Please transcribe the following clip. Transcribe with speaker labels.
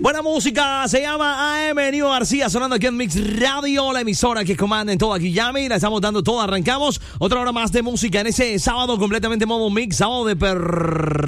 Speaker 1: Buena música, se llama AM Nio García, sonando aquí en Mix Radio, la emisora que comanda en toda Guillami. La estamos dando todo, arrancamos otra hora más de música en ese sábado completamente modo mix, sábado de